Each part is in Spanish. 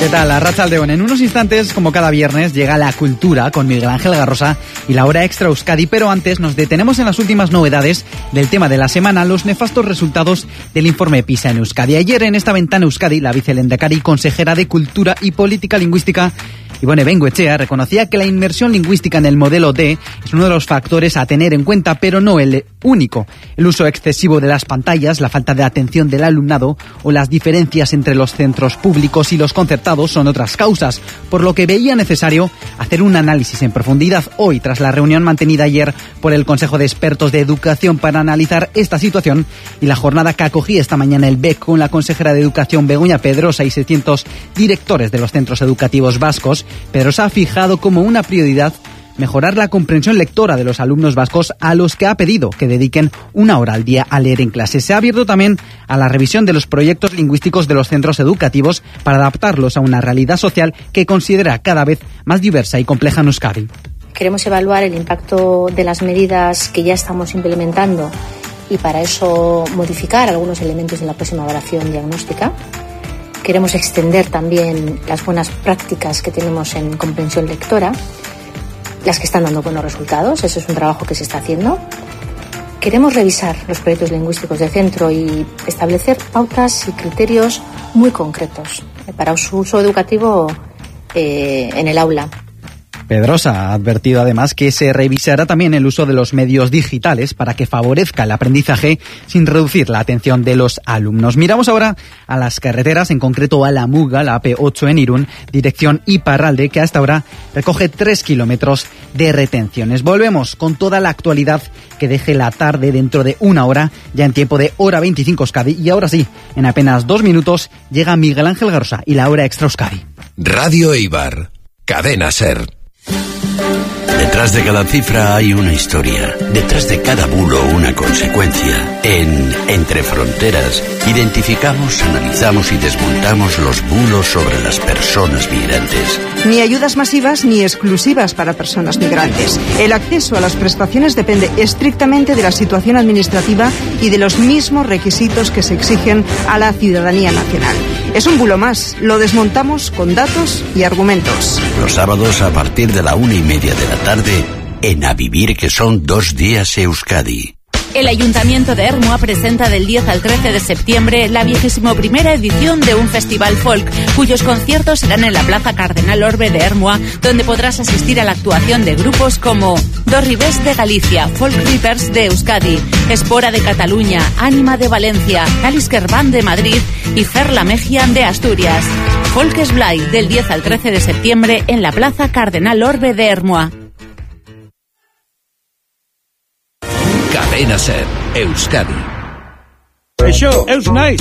¿Qué tal? Arratsaldeon. En unos instantes, como cada viernes, llega la cultura con Miguel Ángel Garrosa y la hora extra Euskadi, pero antes nos detenemos en las últimas novedades del tema de la semana, los nefastos resultados del informe PISA en Euskadi. Ayer en esta ventana Euskadi, la vicelehendakari, consejera de Cultura y Política Lingüística, Ibone Bengoechea, reconocía que la inmersión lingüística en el modelo D es uno de los factores a tener en cuenta, pero no el único. El uso excesivo de las pantallas, la falta de atención del alumnado o las diferencias entre los centros públicos y los concertados son otras causas, por lo que veía necesario hacer un análisis en profundidad hoy, tras la reunión mantenida ayer por el Consejo de Expertos de Educación para analizar esta situación y la jornada que acogía esta mañana el BEC con la consejera de Educación Begoña Pedrosa y 600 directores de los centros educativos vascos. Pedrosa ha fijado como una prioridad mejorar la comprensión lectora de los alumnos vascos, a los que ha pedido que dediquen 1 hora al día a leer en clase. Se ha abierto también a la revisión de los proyectos lingüísticos de los centros educativos para adaptarlos a una realidad social que considera cada vez más diversa y compleja en Euskadi. Queremos evaluar el impacto de las medidas que ya estamos implementando y para eso modificar algunos elementos de la próxima evaluación diagnóstica. Queremos extender también las buenas prácticas que tenemos en comprensión lectora, las que están dando buenos resultados. Ese es un trabajo que se está haciendo. Queremos revisar los proyectos lingüísticos de centro y establecer pautas y criterios muy concretos para su uso educativo en el aula. Pedrosa ha advertido además que se revisará también el uso de los medios digitales para que favorezca el aprendizaje sin reducir la atención de los alumnos. Miramos ahora a las carreteras, en concreto a la Muga, la AP8 en Irún, dirección Iparralde, que a esta hora recoge 3 kilómetros de retenciones. Volvemos con toda la actualidad que deje la tarde dentro de 1 hora, ya en tiempo de hora 25 Euskadi. Y ahora sí, en apenas 2 minutos, llega Miguel Ángel Garrosa y la hora extra Euskadi. Radio Eibar, Cadena SER. Detrás de cada cifra hay una historia. Detrás de cada bulo una consecuencia. En Entre Fronteras identificamos, analizamos y desmontamos los bulos sobre las personas migrantes. Ni ayudas masivas ni exclusivas para personas migrantes. El acceso a las prestaciones depende estrictamente de la situación administrativa y de los mismos requisitos que se exigen a la ciudadanía nacional. Es un bulo más. Lo desmontamos con datos y argumentos. Los sábados a partir de la 1:30 de la tarde en A Vivir, que son 2 días Euskadi. El Ayuntamiento de Ermua presenta del 10 al 13 de septiembre la 21ª edición de un festival folk, cuyos conciertos serán en la Plaza Cardenal Orbe de Ermua, donde podrás asistir a la actuación de grupos como Dos Ribes de Galicia, Folk Reapers de Euskadi, Espora de Cataluña, Ánima de Valencia, Calisker Band de Madrid y Ferla Mejian de Asturias. Folkes Blay, del 10 al 13 de septiembre en la Plaza Cardenal Orbe de Ermua. Cadena SER, Euskadi. Eixo, eus naiz,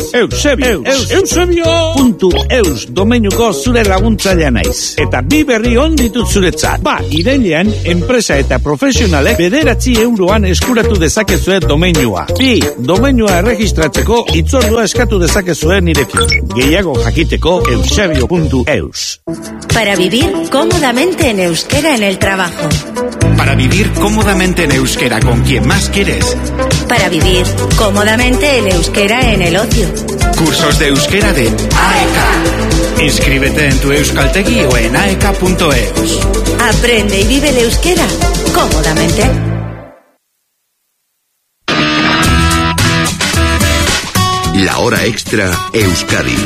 Eusebio.eus domeinuko zure laguntzailea naiz. Eta bi berri on ditut zuretzat. Irailean, enpresa eta profesionalek 9 euroan eskuratu dezakezue domeinua. 2, domeinua erregistratzeko hitzordua eskatu dezakezue nirekin. Gehiago jakiteko eusebio.eus. Para vivir cómodamente en euskera en el trabajo. Para vivir cómodamente en euskera con quien más quieres. Para vivir cómodamente en euskera en el ocio. Cursos de euskera de AEK. Inscríbete en tu Euskaltegi o en aek.eus. Aprende y vive el euskera cómodamente. La hora extra Euskadi.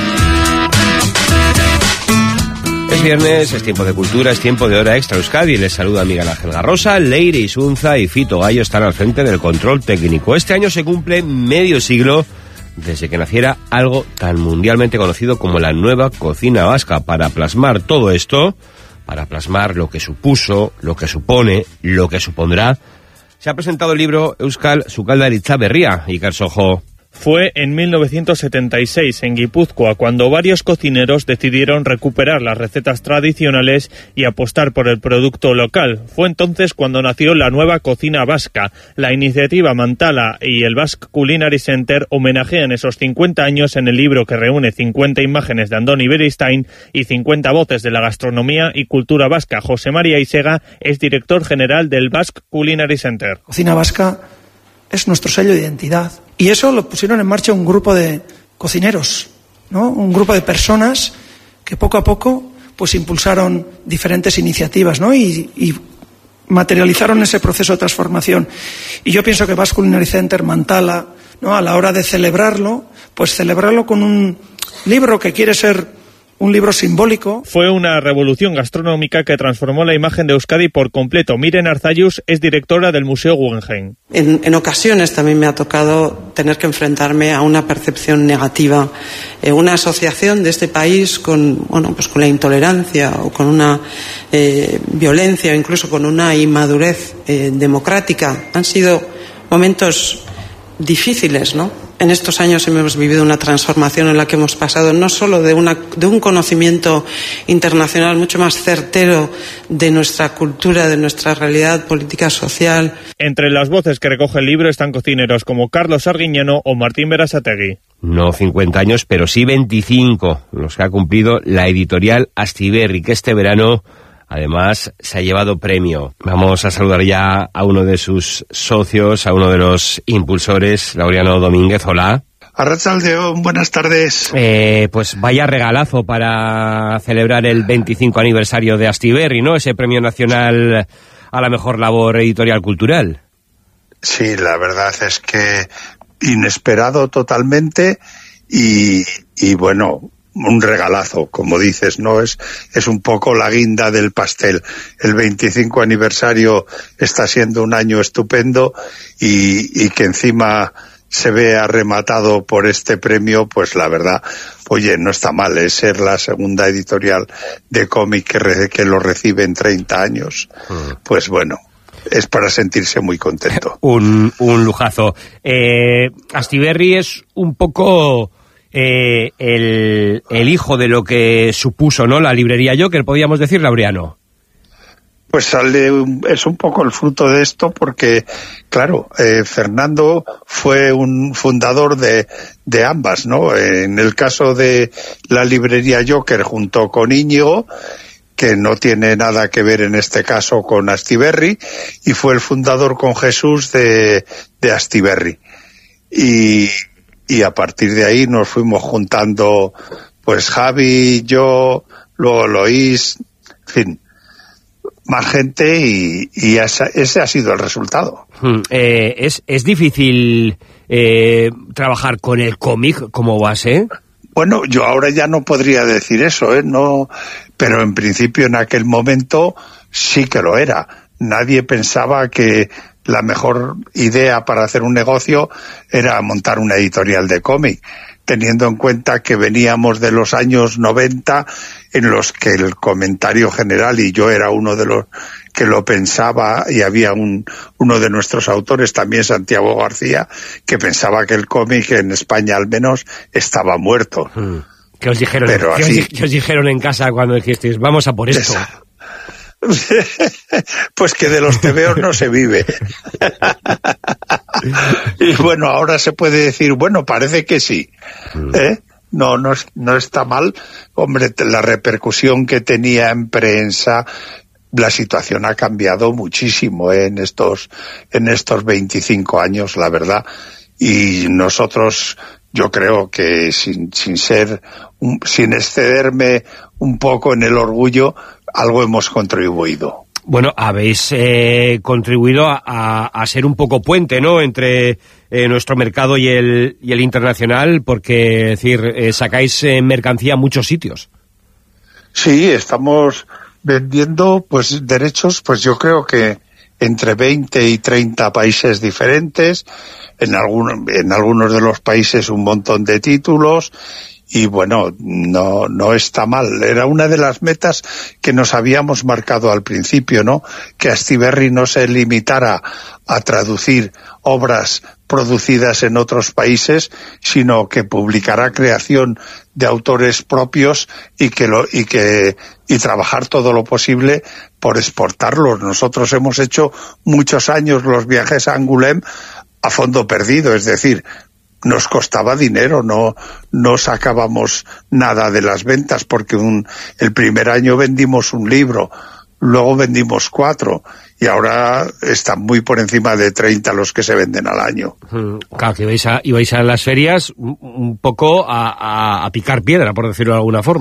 Es viernes, es tiempo de cultura, es tiempo de hora extra Euskadi. Les saluda Miguel Ángel Garrosa. Leire Isunza y Fito Gallo están al frente del control técnico. Este año se cumple medio siglo desde que naciera algo tan mundialmente conocido como la nueva cocina vasca. Para plasmar todo esto, para plasmar lo que supuso, lo que supone, lo que supondrá, se ha presentado el libro Euskal Sukaldaritza Berria. Iker Sojo. Fue en 1976 en Guipúzcoa cuando varios cocineros decidieron recuperar las recetas tradicionales y apostar por el producto local. Fue entonces cuando nació la nueva cocina vasca. La iniciativa Mantala y el Basque Culinary Center homenajean esos 50 años en el libro que reúne 50 imágenes de Andoni Beristain y 50 voces de la gastronomía y cultura vasca. José María Isega es director general del Basque Culinary Center. Cocina vasca es nuestro sello de identidad. Y eso lo pusieron en marcha un grupo de cocineros, ¿no? Un grupo de personas que poco a poco pues impulsaron diferentes iniciativas, ¿no? y materializaron ese proceso de transformación. Y yo pienso que Basque Culinary Center, Mantala, ¿no?, a la hora de celebrarlo, pues celebrarlo con un libro que quiere ser un libro simbólico. Fue una revolución gastronómica que transformó la imagen de Euskadi por completo. Miren Arzayus es directora del Museo Guggenheim. En ocasiones también me ha tocado tener que enfrentarme a una percepción negativa, una asociación de este país con la intolerancia o con una violencia o incluso con una inmadurez democrática. Han sido momentos difíciles, ¿no? En estos años hemos vivido una transformación en la que hemos pasado no solo de un conocimiento internacional mucho más certero de nuestra cultura, de nuestra realidad política social. Entre las voces que recoge el libro están cocineros como Carlos Arguiñano o Martín Berasategui. No 50 años, pero sí 25, los que ha cumplido la editorial Astiberri, que este verano además se ha llevado premio. Vamos a saludar ya a uno de sus socios, a uno de los impulsores, Laureano Domínguez. Hola. Arratsaldeon, buenas tardes. Pues vaya regalazo para celebrar el 25 aniversario de Astiberri, ¿no? Ese premio nacional a la mejor labor editorial cultural. Sí, la verdad es que inesperado totalmente y bueno, un regalazo, como dices, ¿no? Es un poco la guinda del pastel. El 25 aniversario está siendo un año estupendo y que encima se ve rematado por este premio, pues la verdad, oye, no está mal, es ser la segunda editorial de cómic que lo recibe en 30 años. Pues bueno, es para sentirse muy contento. Un lujazo. Astiberri es un poco el hijo de lo que supuso, ¿no?, la librería Joker, podríamos decir, Laureano. Pues es un poco el fruto de esto porque, claro, Fernando fue un fundador de ambas, ¿no? En el caso de la librería Joker junto con Íñigo, que no tiene nada que ver en este caso con Astiberri, y fue el fundador con Jesús de Astiberri. Y a partir de ahí nos fuimos juntando, pues Javi, yo, luego Loís, en fin, más gente y ese ha sido el resultado. ¿Es difícil trabajar con el cómic como base? Bueno, yo ahora ya no podría decir eso, no, pero en principio en aquel momento sí que lo era. Nadie pensaba que la mejor idea para hacer un negocio era montar una editorial de cómic, teniendo en cuenta que veníamos de los años 90 en los que el comentario general, y yo era uno de los que lo pensaba, y había uno de nuestros autores, también Santiago García, que pensaba que el cómic en España al menos estaba muerto. ¿Qué os dijeron, ¿qué os dijeron en casa cuando dijisteis, vamos a por esto? Pues que de los tebeos no se vive. Y bueno, ahora se puede decir, bueno, parece que sí. No está mal. Hombre, la repercusión que tenía en prensa, la situación ha cambiado muchísimo en estos 25 años, la verdad. Y nosotros, yo creo que sin excederme un poco en el orgullo, algo hemos contribuido. Bueno, habéis contribuido a ser un poco puente, ¿no?, entre nuestro mercado y el internacional, porque, es decir, sacáis mercancía a muchos sitios. Sí, estamos vendiendo pues derechos, pues yo creo que entre 20 y 30 países diferentes, en algunos de los países un montón de títulos. Y bueno, no está mal. Era una de las metas que nos habíamos marcado al principio, ¿no? Que Astiberri no se limitara a traducir obras producidas en otros países, sino que publicará creación de autores propios y trabajar todo lo posible por exportarlos. Nosotros hemos hecho muchos años los viajes a Angoulême a fondo perdido, es decir, nos costaba dinero, no sacábamos nada de las ventas, porque el primer año vendimos un libro, luego vendimos 4, y ahora están muy por encima de 30 los que se venden al año. Claro, que ibais a las ferias un poco a picar piedra, por decirlo de alguna forma.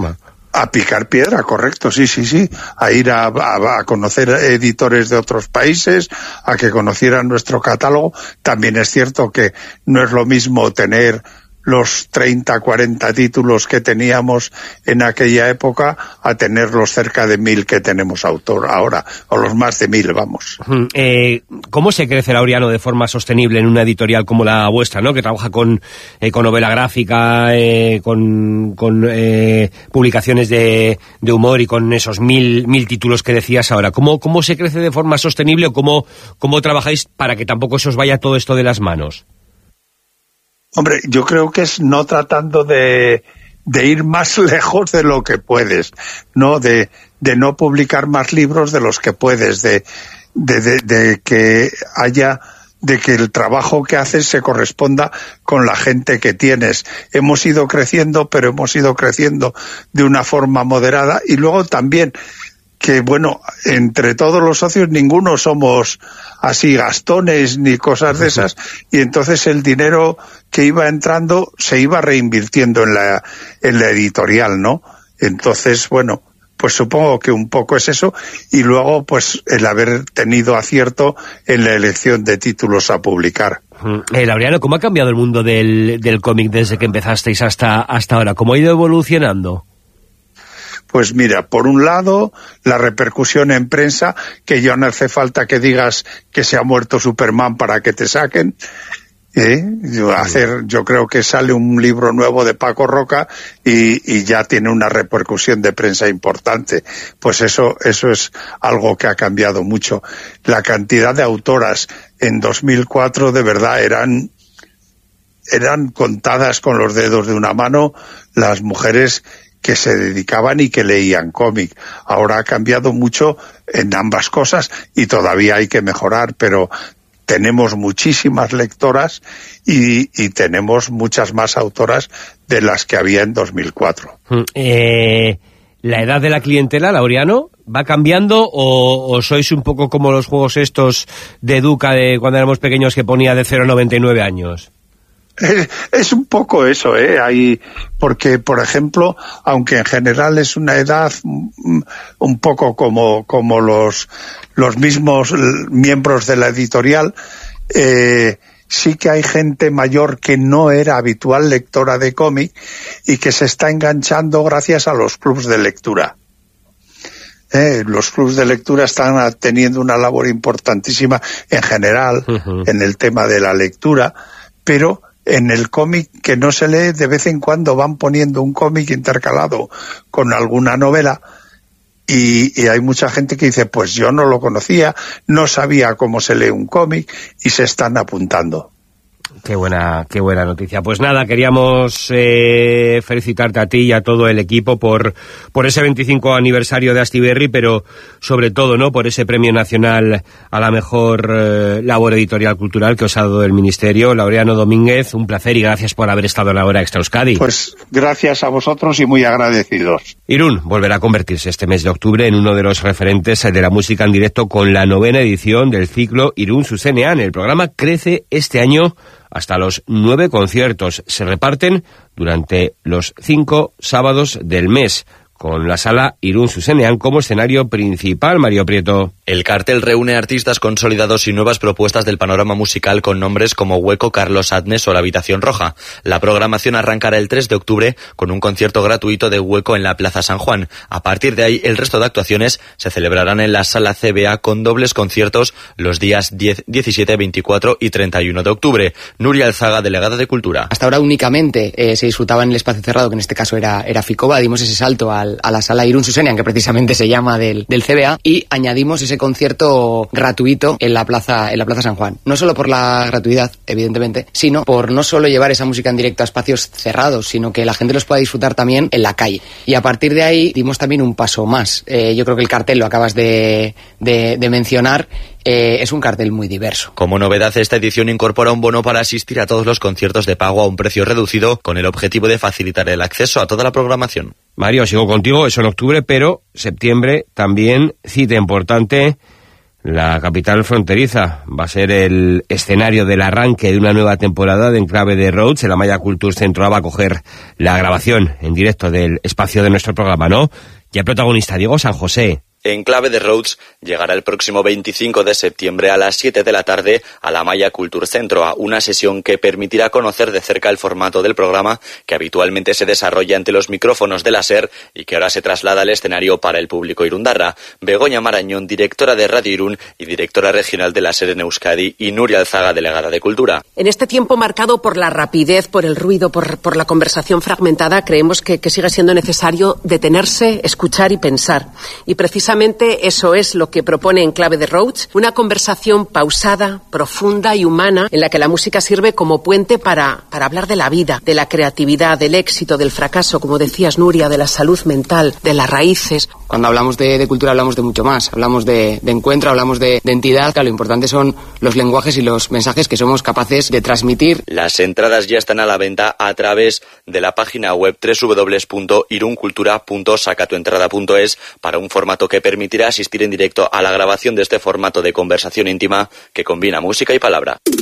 A picar piedra, correcto, sí. A ir a conocer editores de otros países, a que conocieran nuestro catálogo. También es cierto que no es lo mismo tener los 30, 40 títulos que teníamos en aquella época a tener los cerca de 1000 que tenemos ahora, o los más de 1000, vamos. ¿Cómo se crece, Laureano, de forma sostenible en una editorial como la vuestra, ¿no? Que trabaja con novela gráfica, con publicaciones de humor y con esos 1000 títulos que decías ahora? ¿Cómo se crece de forma sostenible o cómo trabajáis para que tampoco se os vaya todo esto de las manos? Hombre, yo creo que es no tratando de ir más lejos de lo que puedes, ¿no? De no publicar más libros de los que puedes, de que haya, de que el trabajo que haces se corresponda con la gente que tienes. Hemos ido creciendo, pero hemos ido creciendo de una forma moderada, y luego también que, bueno, entre todos los socios ninguno somos así gastones ni cosas de esas, y entonces el dinero que iba entrando se iba reinvirtiendo en la editorial, ¿no? Entonces, bueno, pues supongo que un poco es eso, y luego pues el haber tenido acierto en la elección de títulos a publicar. Laureano, ¿cómo ha cambiado el mundo del cómic desde que empezasteis hasta ahora? ¿Cómo ha ido evolucionando? Pues mira, por un lado, la repercusión en prensa, que ya no hace falta que digas que se ha muerto Superman para que te saquen. Yo creo que sale un libro nuevo de Paco Roca y ya tiene una repercusión de prensa importante. Pues eso es algo que ha cambiado mucho. La cantidad de autoras en 2004 de verdad eran contadas con los dedos de una mano las mujeres que se dedicaban y que leían cómic. Ahora ha cambiado mucho en ambas cosas y todavía hay que mejorar, pero tenemos muchísimas lectoras y tenemos muchas más autoras de las que había en 2004. ¿La edad de la clientela, Laureano, va cambiando o sois un poco como los juegos estos de Educa de cuando éramos pequeños que ponía de 0 a 99 años? Es un poco eso, porque, por ejemplo, aunque en general es una edad un poco como los mismos miembros de la editorial, sí que hay gente mayor que no era habitual lectora de cómic y que se está enganchando gracias a los clubs de lectura. Los clubs de lectura están teniendo una labor importantísima en general en el tema de la lectura, pero en el cómic que no se lee, de vez en cuando van poniendo un cómic intercalado con alguna novela y hay mucha gente que dice, pues yo no lo conocía, no sabía cómo se lee un cómic y se están apuntando. Qué buena noticia. Pues nada, queríamos felicitarte a ti y a todo el equipo por ese 25 aniversario de Astiberri, pero sobre todo, ¿no?, por ese premio nacional a la mejor labor editorial cultural que os ha dado el Ministerio. Laureano Domínguez, un placer y gracias por haber estado en la Hora Extra Euskadi. Pues gracias a vosotros y muy agradecidos. Irún volverá a convertirse este mes de octubre en uno de los referentes de la música en directo con la 9ª edición del ciclo Irún Zuzenean. El programa crece este año hasta los 9 conciertos. Se reparten durante los 5 sábados del mes, con la sala Irún Zuzenean como escenario principal. Mario Prieto. El cartel reúne artistas consolidados y nuevas propuestas del panorama musical con nombres como Hueco, Carlos Adnes o La Habitación Roja. La programación arrancará el 3 de octubre con un concierto gratuito de Hueco en la Plaza San Juan. A partir de ahí, el resto de actuaciones se celebrarán en la sala CBA con dobles conciertos los días 10, 17, 24 y 31 de octubre. Nuria Alzaga, delegada de Cultura. Hasta ahora únicamente se disfrutaba en el espacio cerrado, que en este caso era Ficoba. Dimos ese salto a la sala Irún Zuzenean, que precisamente se llama del CBA, y añadimos ese concierto gratuito en la Plaza San Juan. No solo por la gratuidad, evidentemente, sino por no solo llevar esa música en directo a espacios cerrados, sino que la gente los pueda disfrutar también en la calle. Y a partir de ahí dimos también un paso más. Yo creo que el cartel lo acabas de mencionar. Es un cartel muy diverso. Como novedad, esta edición incorpora un bono para asistir a todos los conciertos de pago a un precio reducido, con el objetivo de facilitar el acceso a toda la programación. Mario, sigo contigo, eso en octubre, pero septiembre también, cita importante La capital fronteriza va a ser el escenario del arranque de una nueva temporada de Enclave de Rhodes. El Amaya Culture Centro va a coger la grabación en directo del espacio de nuestro programa, ¿no? Y el protagonista, Diego San José. Enclave de Rhodes llegará el próximo 25 de septiembre a las 7 de la tarde a la Amaya Culture Centro, a una sesión que permitirá conocer de cerca el formato del programa que habitualmente se desarrolla ante los micrófonos de la SER y que ahora se traslada al escenario para el público irundarra. Begoña Marañón, directora de Radio Irún y directora regional de la SER en Euskadi, y Nuria Alzaga, delegada de Cultura. En este tiempo marcado por la rapidez, por el ruido, por la conversación fragmentada, creemos que sigue siendo necesario detenerse, escuchar y pensar. Y precisamente eso es lo que propone Enclave de Rhodes, una conversación pausada, profunda y humana, en la que la música sirve como puente para hablar de la vida, de la creatividad, del éxito, del fracaso, como decías, Nuria, de la salud mental, de las raíces. Cuando hablamos de cultura hablamos de mucho más, hablamos de encuentro, hablamos de entidad, que lo importante son los lenguajes y los mensajes que somos capaces de transmitir. Las entradas ya están a la venta a través de la página web www.iruncultura.sacatuentrada.es para un formato que permitirá asistir en directo a la grabación de este formato de conversación íntima que combina música y palabra.